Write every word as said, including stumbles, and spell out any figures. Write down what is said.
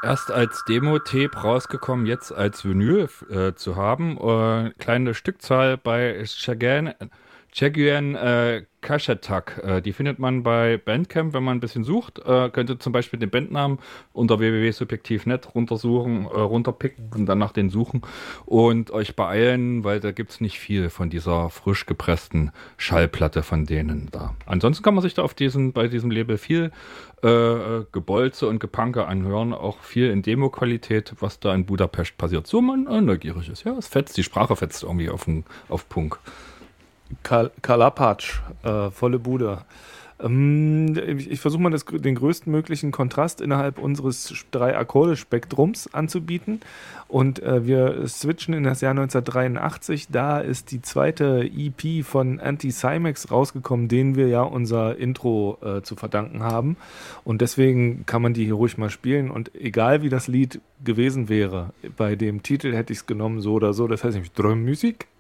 erst als Demo-Tape rausgekommen, jetzt als Vinyl äh, zu haben. Äh, kleine Stückzahl bei Chagrin, Chagrin äh, Kashatak. Äh, die findet man bei Bandcamp, wenn man ein bisschen sucht. Äh, könnt ihr zum Beispiel den Bandnamen unter w w w punkt subjektiv punkt net runtersuchen, äh, runterpicken und dann nach den suchen und euch beeilen, weil da gibt's nicht viel von dieser frisch gepressten Schallplatte von denen da. Ansonsten kann man sich da auf diesen, bei diesem Label viel äh, Gebolze und Gepanke anhören, auch viel in Demo-Qualität, was da in Budapest passiert. So man äh, neugierig ist. Ja, es fetzt, die Sprache fetzt irgendwie auf, den, auf Punk. Kal- Kalapatsch, äh, volle Bude. Ähm, ich ich versuche mal das, den größtmöglichen Kontrast innerhalb unseres Drei-Akkorde-Spektrums anzubieten. Und äh, wir switchen in das Jahr neunzehnhundertdreiundachtzig. Da ist die zweite E P von Anti-Cymex rausgekommen, denen wir ja unser Intro äh, zu verdanken haben. Und deswegen kann man die hier ruhig mal spielen. Und egal wie das Lied gewesen wäre, bei dem Titel hätte ich es genommen, so oder so. Das heißt nämlich Drömmusik.